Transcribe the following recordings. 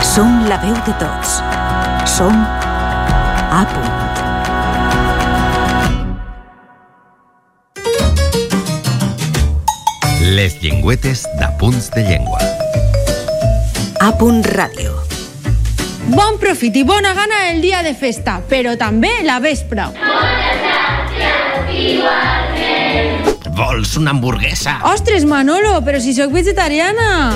Som la veu de tots. Som A Punt. Les llengüetes d'Apunts de Llengua. A Punt Ràdio. Bon profit i bona gana el dia de festa, però també la vespra. Vols una hamburguesa? Ostres, Manolo, però si sóc vegetariana.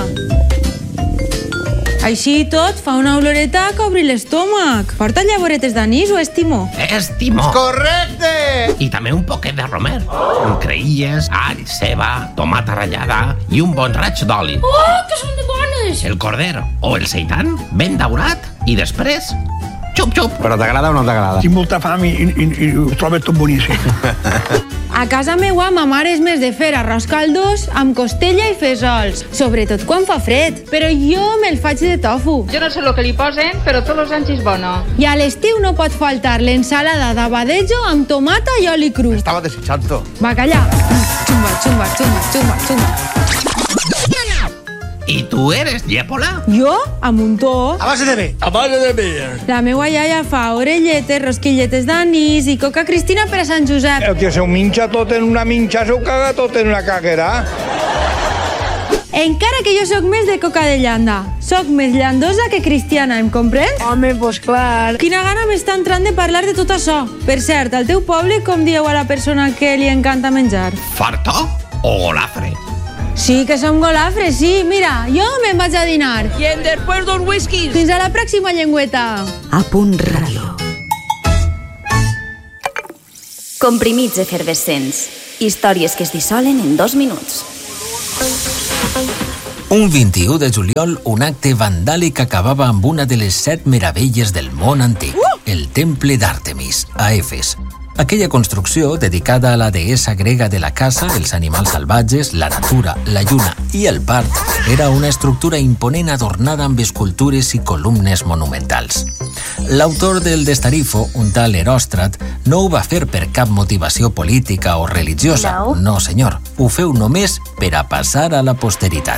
Així i tot, fa una oloreta que obri l'estómac. Porta llavoretes d'anís o és timó? És timó. Correcte! I també un poquet de romer. Creïlles, all, ceba, tomata ratllada i un bon raig d'oli. Oh, que són de bones! El corder o el seitan ben daurat i després xup-xup. Però t'agrada o no t'agrada? Tinc molta fam i ho trobo tot boníssim. A casa meua, ma mare és més de fer arròs caldós amb costella i fesols, sobretot quan fa fred, però jo me'l faig de tofu. Yo no sé lo que li posen, pero todos los anys és bueno. I a l'estiu no pot faltar l'ensalada d'abadejo amb tomata i oli cru. Estava desitjant-ho. Bacallà. Xumba, xumba, xumba, xumba, xumba. I tu eres llèpola? Jo, a Muntó. A base de bé. A base de bé. La meua iaia fa orelletes, rosquilletes d'anís i coca Cristina per a Sant Josep. El que se ho minxa tot en una minxa, se ho caga tot en una caguera. Encara que jo sóc més de coca de llanda. Sóc més llandosa que cristiana, em comprens? Home, pues clar. Quina gana m'està entrant de parlar de tot això. Per cert, al teu poble com dieu a la persona que li encanta menjar? Fartó o golafre? Sí, que som golafres, sí. Mira, jo me'n vaig a dinar. I després dos whiskies. Fins a la pròxima llengüeta. A Punt Ràdio. Comprimits efervescents. Històries que es dissolen en 2 minuts. Un 21 de juliol, un acte vandàlic acabava amb una de les 7 meravelles del món antic, el Temple d'Àrtemis, a Efes. Aquella construcció, dedicada a la deessa grega de la caça, els animals salvatges, la natura, la lluna i el part, era una estructura imponent adornada amb escultures i columnes monumentals. L'autor del Destarifo, un tal Heròstrat, no ho va fer per cap motivació política o religiosa. No, senyor. Ho feu només per a passar a la posteritat.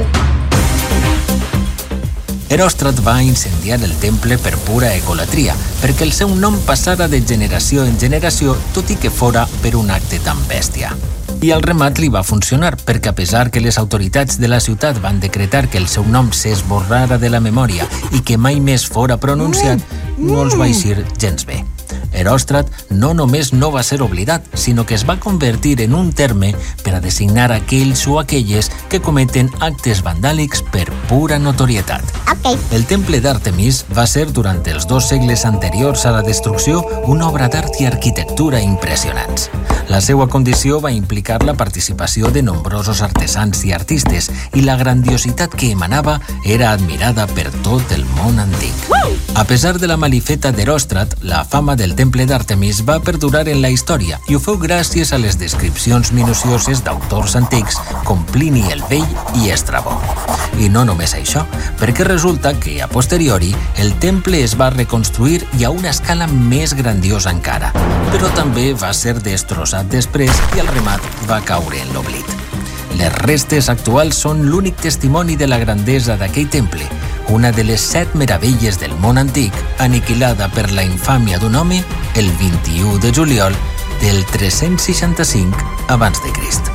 Heròstrat va incendiar el temple per pura egolatria, perquè el seu nom passara de generació en generació, tot i que fora per un acte tan bèstia. I al remat li va funcionar, perquè a pesar que les autoritats de la ciutat van decretar que el seu nom s'esborrara de la memòria i que mai més fora pronunciat, no els va eixir gens bé. Heròstrat no només no va ser oblidat, sinó que es va convertir en un terme per a designar aquells o aquelles que cometen actes vandàlics per pura notorietat. El temple d'Àrtemis va ser, durant els 2 segles anteriors a la destrucció, una obra d'art i arquitectura impressionants. La seva condició va implicar la participació de nombrosos artesans i artistes, i la grandiositat que emanava era admirada per tot el món antic. A pesar de la malifeta d'Heròstrat, la fama del temple d'Àrtemis va perdurar en la història i ho feu gràcies a les descripcions minucioses d'autors antics com Plini el Vell i Estrabó. I no només això, perquè resulta que, a posteriori, el temple es va reconstruir i a una escala més grandiosa encara, però també va ser destrossat després i el remat va caure en l'oblit. Les restes actuals són l'únic testimoni de la grandesa d'aquell temple, una de les 7 meravelles del món antic, aniquilada per la infàmia d'un home el 21 de juliol del 365 abans de Crist.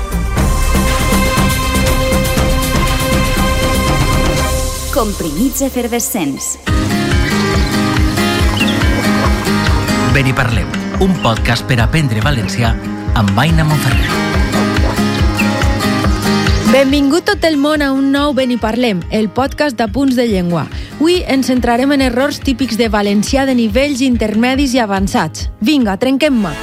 Comprimits efervescents. Beniparlem, un podcast per aprendre valencià amb Aina Monferrer. Benvingut tot el món a un nou Beniparlem, el podcast d'Apunts de Llengua. Avui ens centrarem en errors típics de valencià de nivells intermedis i avançats. Vinga, trenquem-me!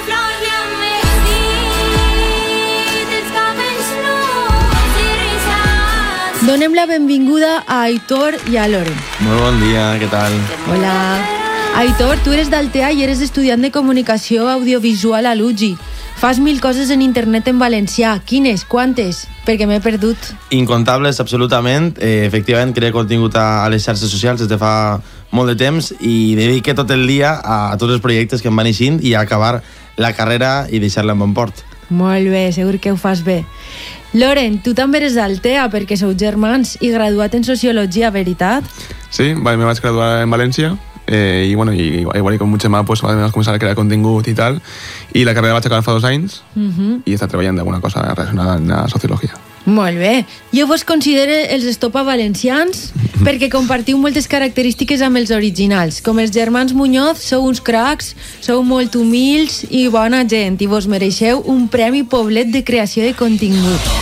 Donem la benvinguda a Aitor i a Loren. Molt bon dia, què tal? Hola. Aitor, tu eres d'Altea i eres estudiant de comunicació audiovisual a l'UGI. Fas 1000 coses en internet en valencià. Quines? Quantes? Perquè m'he perdut. Incontables, absolutament. Efectivament, creo contingut a les xarxes socials des de fa molt de temps i dedique tot el dia a tots els projectes que em van eixint i a acabar la carrera i deixar-la en bon port. Molt bé, segur que ho fas bé. Loren, tu també eres d'Altea perquè sou germans i graduat en Sociologia, veritat? Sí, me vaig graduar en València y bueno, igual que con mucha más, pues vamos a comenzar a crear contenido y tal. Y la carrera vaig acabar fa 2 anys i està treballant d'alguna cosa relacionada amb la sociologia. Molt bé. Jo vos considero els estopa valencians perquè compartiu moltes característiques amb els originals. Com els germans Muñoz, sou uns cracs, sou molt humils i bona gent i vos mereixeu un Premi Poblet de creació de contingut.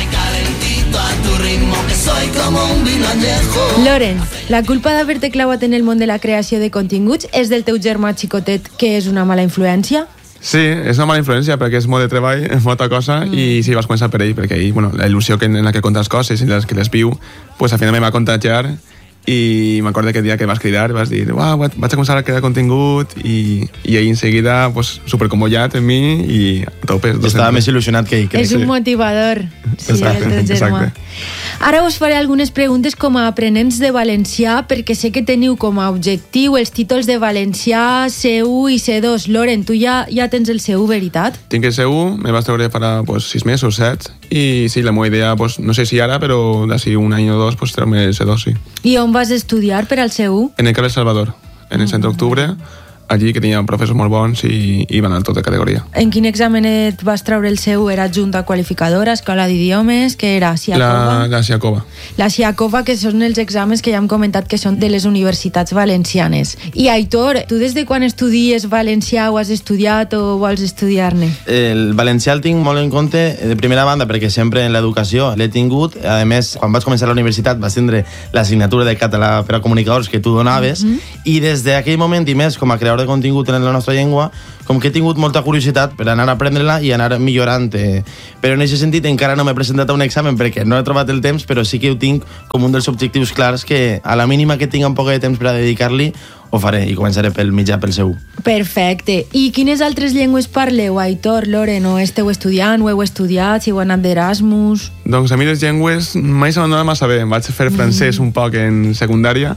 Loren, la culpa d'haver-te clavat en el món de la creació de continguts és del teu germà xicotet, que és una mala influència? Sí, és una mala influència perquè és molt de treball, és molta cosa i sí, vas començar per ell perquè ell, bueno, la il·lusió en la que conta les coses i les que les viu, pues al final me va contagiar i m'acordo que el dia que vas cridar vas dir, vaig a començar a crear contingut i ell en seguida pues, supercomollat en mi i a tope. Estava més il·lusionat que ell, crec. És un motivador, sí, exacte, el teu germà. Ara us faré algunes preguntes com a aprenents de valencià perquè sé que teniu com a objectiu els títols de valencià C1 i C2. Loren, tu ja tens el C1, veritat? Tinc el C1, me vas treure farà 6 mesos, 7, i sí, la meva idea, no sé si ara, però d'ací un any o 2, treu-me el C2, sí. I on vas estudiar per al C1? En el Carles Salvador, en el Centre Octubre, allí que tenia professors molt bons i van a tota categoria. En quin examen et vas treure el C1? Era Junta Qualificadora, Escola d'Idiomes, que era Siakova? La Siakova. La Siakova, que són els exàmens que ja hem comentat que són de les universitats valencianes. I Aitor, tu des de quan estudies valencià o has estudiat o vols estudiar-ne? El valencià el tinc molt en compte, de primera banda, perquè sempre en l'educació l'he tingut. A més, quan vaig començar la universitat vas tindre l'assignatura de català per a comunicadors que tu donaves i des d'aquell moment i més com a creador de contingut en la nostra llengua, com que he tingut molta curiositat per anar a aprendre-la i anar millorant. Però en aquest sentit encara no m'he presentat a un examen perquè no he trobat el temps, però sí que ho tinc com un dels objectius clars que a la mínima que tinc un poc de temps per a dedicar-li ho faré i començaré pel mitjà, pel C1. Perfecte. I quines altres llengües parleu, Aitor, Loren? O esteu estudiant, o heu estudiat, si heu anat d'Erasmus? Doncs a mi les llengües mai se m'han donat massa bé. Vaig fer francès un poc en secundària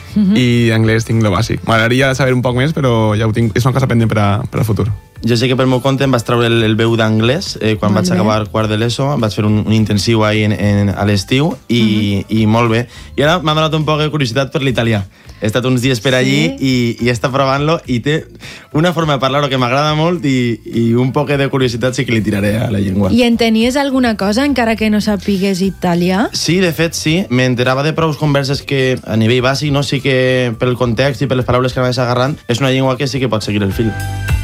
i anglès tinc lo bàsic. M'agradaria saber un poc més, però ja ho tinc, és una cosa pendent per al futur. Jo sé que pel meu compte em vaig treure el B1 d'anglès quan vaig acabar quart de l'ESO, vaig fer un intensiu ahí a l'estiu i molt bé. I ara m'ha donat un poc de curiositat per l'italià. He estat uns dies per allí i he estat provant-lo i té una forma de parlar-ho que m'agrada molt i un poc de curiositat sí que li tiraré a la llengua. I entenies alguna cosa encara que no sapigues italià? Sí, de fet sí. M'enterava de prou converses que a nivell bàsic, no? Sí que pel context i per les paraules que anaves agarrant és una llengua que sí que pot seguir el fil.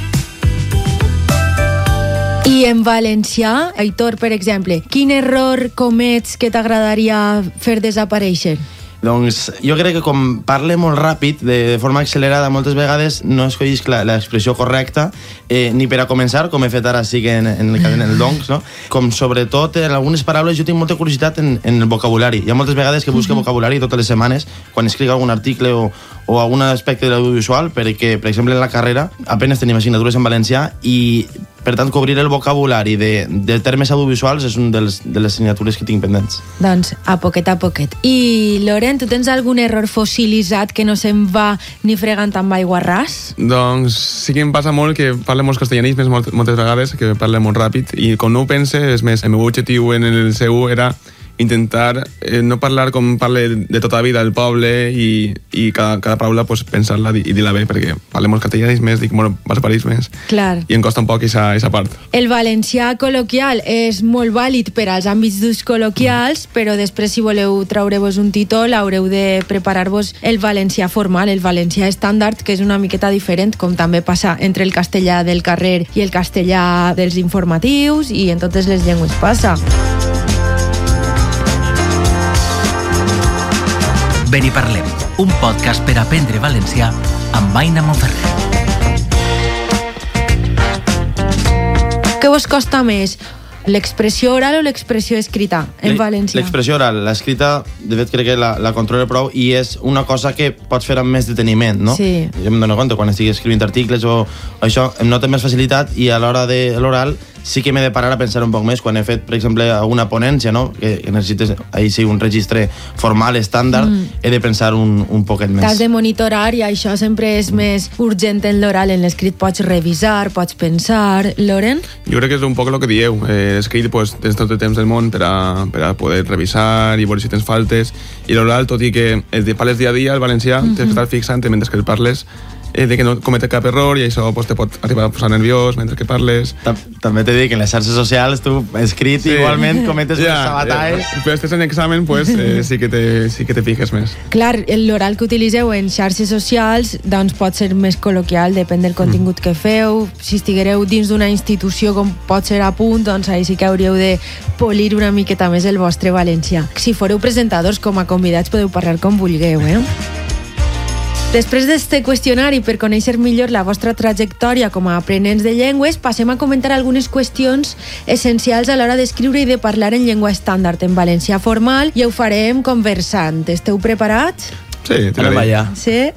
I en valencià, Aitor, per exemple, quin error comets que t'agradaria fer desaparèixer? Doncs jo crec que com parle molt ràpid, de forma accelerada, moltes vegades no escollis l'expressió correcta, ni per a començar, com he fet ara sí que en el donks, no? Com sobretot en algunes paraules jo tinc molta curiositat en el vocabulari. Hi ha moltes vegades que busco vocabulari totes les setmanes quan escric algun article o algun aspecte de l'audiovisual, perquè, per exemple, en la carrera apenas tenim assignatures en valencià i per tant, cobrir el vocabulari de termes audiovisuals és una de les assignatures que tinc pendents. Doncs, a poquet a poquet. I, Loren, tu tens algun error fossilitzat que no se'n va ni fregant amb aigua ras? Doncs sí que em passa molt que parle molts castellanismes moltes vegades, que parle molt ràpid, i com no ho pense, és més, el meu objectiu en el C1 era intentar no parlar com parle de tota la vida del poble i cada paraula pues, pensar-la i dir-la bé, perquè parlem molts castellanismes, dic molt barbarismes, i em costa un poc aquesta part. El valencià col·loquial és molt vàlid per als àmbits d'ús col·loquials, però després si voleu treure-vos un títol haureu de preparar-vos el valencià formal, el valencià estàndard, que és una miqueta diferent, com també passa entre el castellà del carrer i el castellà dels informatius, i en totes les llengües passa. Beniparlem, un podcast per aprendre valencià amb Aina Monferrer. Què vos costa més? L'expressió oral o l'expressió escrita en valencià? L'expressió oral. L'escrita, de fet, crec que la controlo prou i és una cosa que pots fer amb més deteniment, no? Sí. Jo em dono compte, quan estic escrivint articles o això, em nota més facilitat i a l'hora de l'oral sí que m'he de parar a pensar un poc més quan he fet, per exemple, alguna ponència, no? Que necessites, ahí sí, un registre formal, estàndard, he de pensar un poquet més. T'has de monitorar i això sempre és més urgent en l'oral. En l'escrit pots revisar, pots pensar. Loren? Jo crec que és un poc el que dieu. L'escrit pues, tens tot el temps del món per a poder revisar i veure si tens faltes. I l'oral, tot i que parles dia a dia, el valencià, tens que estar fixant mentre que el parles, de que no comete cap error i això pues, te pot arribar a posar nerviós mentre que parles. També t'he dit que en les xarxes socials tu escrit igualment cometes unes sabataes. Però estàs en examen, pues, sí que te fiques més. Clar, l'oral que utilitzeu en xarxes socials doncs pot ser més col·loquial, depèn del contingut que feu. Si estiguereu dins d'una institució com pot ser a Punt, doncs ahí sí que hauríeu de polir una miqueta més el vostre valencià. Si foreu presentadors com a convidats podeu parlar com vulgueu, Després d'este qüestionari, per conèixer millor la vostra trajectòria com a aprenents de llengües, passem a comentar algunes qüestions essencials a l'hora d'escriure i de parlar en llengua estàndard, en valencià formal, i ho farem conversant. Esteu preparats? Sí, allà. Sí?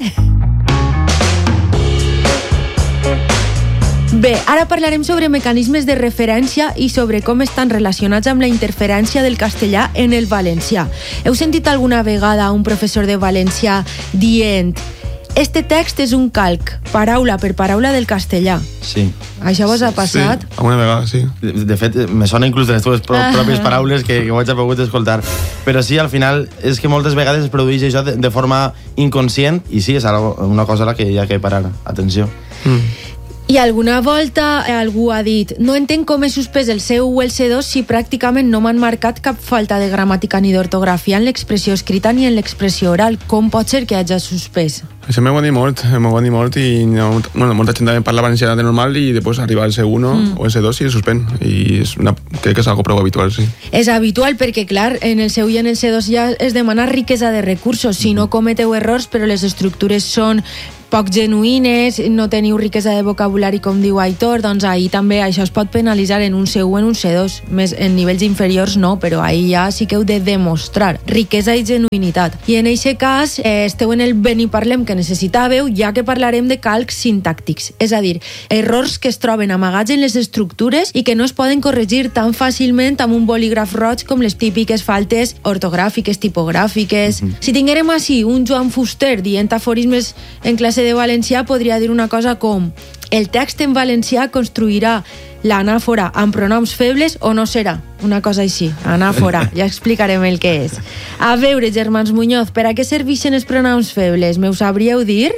Bé, ara parlarem sobre mecanismes de referència i sobre com estan relacionats amb la interferència del castellà en el valencià. Heu sentit alguna vegada un professor de valencià dient «Este text és un calc, paraula per paraula del castellà». Sí. Això vos ha passat? Sí, alguna vegada, sí. De fet, me sona inclús de les teves pròpies paraules que ho haig pogut escoltar. Però sí, al final, és que moltes vegades es produeix això de forma inconscient i sí, és una cosa a la que hi ha que parar atenció. I alguna volta algú ha dit «No entenc com he suspès el C1 o el C2 si pràcticament no m'han marcat cap falta de gramàtica ni d'ortografia en l'expressió escrita ni en l'expressió oral. Com pot ser que hagi suspès?» Això m'ho van dir molt i molta gent parla valencià de normal i després arriba el C1 o el C2 i el suspèn. I crec que és algo prou habitual, sí. És habitual perquè, clar, en el C1 i en el C2 ja es demana riquesa de recursos. Si no cometeu errors, però les estructures són poc genuïnes, no teniu riquesa de vocabulari com diu Aitor, doncs ahir també això es pot penalitzar en un C1 o en un C2, més en nivells inferiors no, però ahir ja sí que heu de demostrar riquesa i genuïnitat. I en aquest cas esteu en el ben i parlem que necessitàveu, ja que parlarem de calcs sintàctics, és a dir, errors que es troben amagats en les estructures i que no es poden corregir tan fàcilment amb un bolígraf roig com les típiques faltes ortogràfiques, tipogràfiques. Si tinguérem així un Joan Fuster dient aforismes en classe de valencià, podria dir una cosa com el text en valencià construirà l'anàfora amb pronoms febles o no serà? Una cosa així, anàfora, ja explicarem el que és. A veure, germans Muñoz, per a què serveixen els pronoms febles? Me ho sabríeu dir?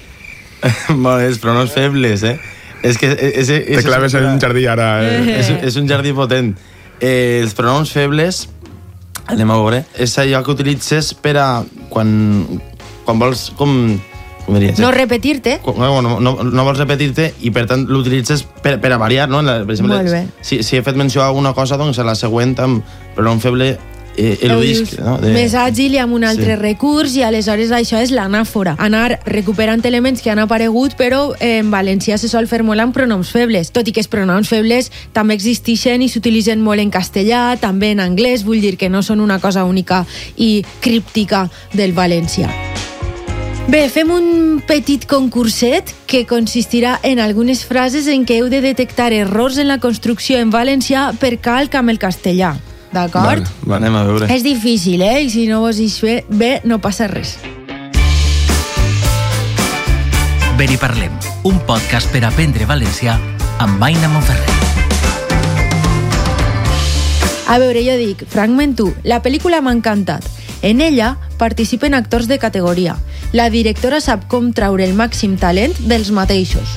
Els pronoms febles, És que... Te claves en un jardí ara. És un jardí potent. Els pronoms febles, anem a veure, és allò que utilitzes per a quan vols no repetir-te. No vols repetir-te i per tant l'utilitzes per a variar, no? Per exemple, si he fet menció a alguna cosa, doncs a la següent amb pronom feble eludisc, no? Més àgil i amb un altre recurs, i aleshores això és l'anàfora, anar recuperant elements que han aparegut, però en valencià se sol fer molt amb pronoms febles, tot i que els pronoms febles també existeixen i s'utilitzen molt en castellà, també en anglès, vull dir que no són una cosa única i críptica del valencià. Bé, fem un petit concurset que consistirà en algunes frases en què heu de detectar errors en la construcció en valencià per calc amb el castellà. D'acord? Va, anem a veure. És difícil, i si no vos hi bé, no passa res. Ben i parlem, un podcast per aprendre valencià amb Aina Monferrer. A veure, jo dic, fragment 1. La pel·lícula m'ha encantat. En ella participen actors de categoria. La directora sap com traure el màxim talent dels mateixos.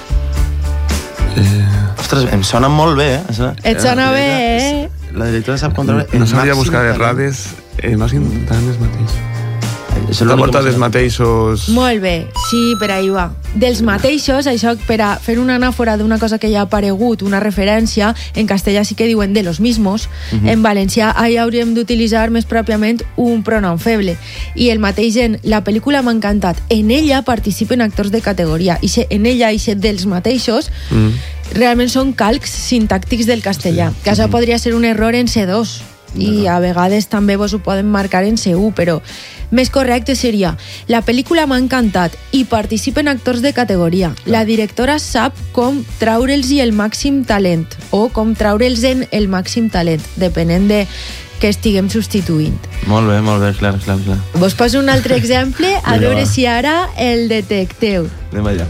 Ostres, em sona molt bé, Et sona bé, La directora sap com traure el màxim talent. No sabria buscar errades, el màxim talent dels mateixos. La porta dels mateixos... Molt bé, sí, per ahí va. Dels mateixos, això per a fer una anàfora d'una cosa que ja ha aparegut, una referència, en castellà sí que diuen de los mismos, en valencià ahí hauríem d'utilitzar més pròpiament un pronom feble. I el mateix en la pel·lícula m'ha encantat. En ella participen actors de categoria. I en ella i dels mateixos realment són calcs sintàctics del castellà, que això podria ser un error en C2. i a vegades també vos ho poden marcar en C1, però més correcte seria: la pel·lícula m'ha encantat i participen actors de categoria. La directora sap com traure'ls-hi el màxim talent o com traure'ls-en el màxim talent, depenent de que estiguem substituint. Molt bé, clar. Vos poso un altre exemple, a veure si ara el detecteu. Anem allà.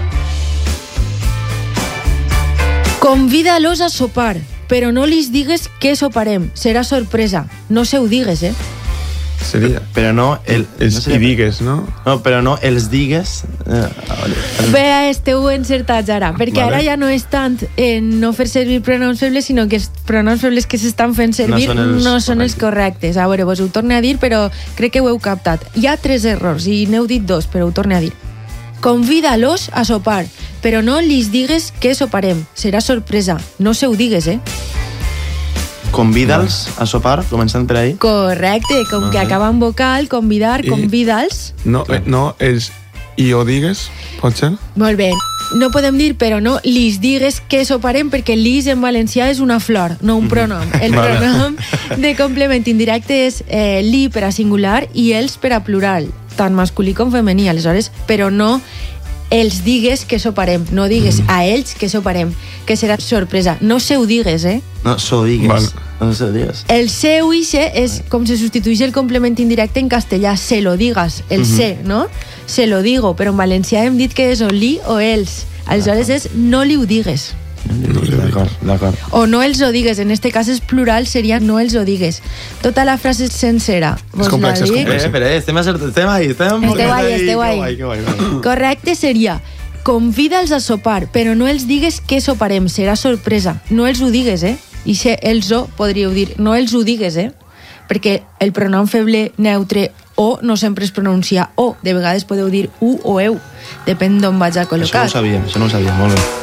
Convida-los a sopar, però no li digues què soparem. Serà sorpresa. No se ho digues, Seria. Però no... Els hi digues, no? No, però no els digues... Bé, esteu encertats ara, perquè ara ja no és tant en no fer servir pronoms febles, sinó que els pronoms febles que s'estan fent servir no són els correctes. A veure, vos ho torno a dir, però crec que ho heu captat. Hi ha 3 errors, i n'heu dit 2, però ho torno a dir. Convida-los a sopar, però no li digues què soparem. Serà sorpresa. No se ho digues, Convida'ls a sopar, començant per ahí. Correcte, com que acaba en vocal, convidar, convida'ls. No, els i ho digues, pot ser? Molt bé. No podem dir, però no lis digues què soparem, perquè lis en valencià és una flor, no un pronom. El pronom de complement indirecte és li per a singular i els per a plural, tant masculí com femení, aleshores, però no els digues que soparem, no digues a ells que soparem, que serà sorpresa. No se ho digues, No, se ho digues. Val. No se ho digues. El seu ixe és com se substitueix el complement indirecte en castellà, se lo digas, el se, no? Se lo digo, però en valencià hem dit que és o li o els. Aleshores és no li ho digues. D'acord. O no els ho digues, en este cas és plural, seria no els ho digues. Tota la frase sencera. És complex, és complex. Però estem ahí. Esteu ahí. Correcte seria: convida'ls a sopar, però no els digues què soparem, serà sorpresa. No els ho digues, I si els ho podríeu dir, no els ho digues, perquè el pronom feble neutre o no sempre es pronuncia o. De vegades podeu dir u o eu, depèn d'on vaig a col·locar. Això no ho sabia, molt bé.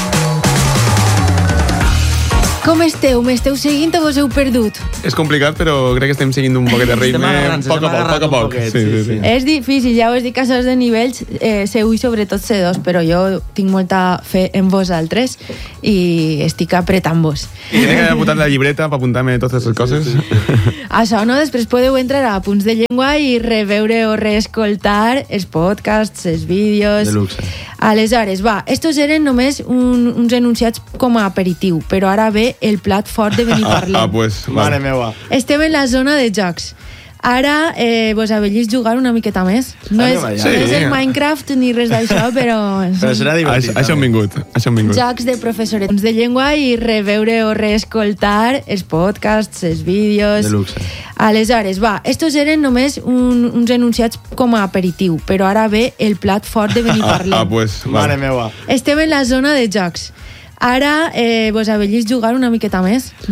Com esteu? M'esteu seguint o vos heu perdut? És complicat, però crec que estem seguint un poquet de ritme. Poc a poc. Sí. És difícil, ja us dic que sos de nivells C1 i sobretot C2, però jo tinc molta fe en vosaltres i estic apretant-vos. I tinc que apuntar la llibreta per apuntar-me totes les coses. Això, no? Després podeu entrar a Punts de Llengua i reveure o reescoltar els podcasts, els vídeos... De luxe. Aleshores, estos eren només uns enunciats com a aperitiu, però ara ve el plat fort de Beniparlem. Pues, mare meva. Estem en la zona de jocs. Ara vos avellis jugar una miqueta més. No és el Minecraft ni res d'això, però serà divertit. Això hem vingut. Jocs de professorets de llengua i reveure o reescoltar els podcasts, els vídeos... De luxe. Aleshores, estos eren només uns enunciats com a aperitiu, però ara ve el plat fort de Beniparlem. Pues, mare meva. Estem en la zona de jocs. Ara vos avellis jugar una miqueta més.